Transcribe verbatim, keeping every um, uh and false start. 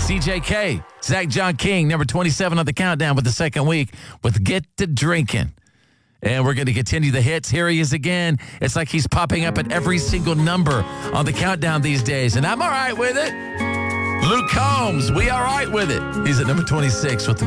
C J K, Zach John King, number twenty-seven on the countdown with the second week with Get to Drinking. And we're going to continue the hits. Here he is again. It's like he's popping up at every single number on the countdown these days. And I'm all right with it. Luke Combs, we all right with it. He's at number twenty-six with the